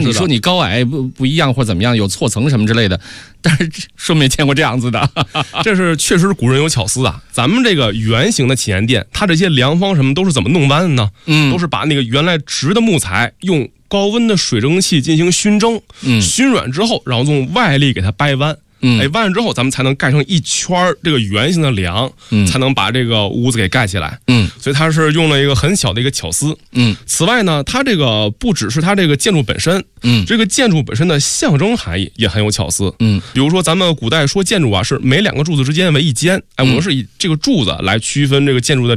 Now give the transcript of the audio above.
你说你高矮不一样或怎么样，有错层什么之类的，但是说没见过这样子的。 这是确实古人有巧思啊。咱们这个圆形的祈年殿，它这些梁方什么都是怎么弄弯的呢？都是把那个原来直的木材用高温的水蒸气进行熏蒸，熏软之后，然后用外力给它掰弯。弯了之后，咱们才能盖成一圈这个圆形的梁，才能把这个屋子给盖起来。所以它是用了一个很小的一个巧思。此外呢，它这个不只是它这个建筑本身，这个建筑本身的象征含义也很有巧思。比如说咱们古代说建筑啊，是每2个柱子之间为一间，我们是以这个柱子来区分这个建筑的